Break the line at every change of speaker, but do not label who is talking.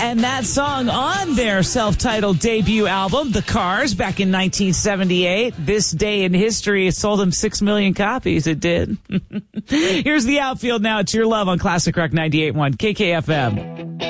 And that song on their self-titled debut album, The Cars, back in 1978. This day in history, it sold them 6 million copies. It did. Here's the outfield now. It's Your Love on Classic Rock 98.1 KKFM.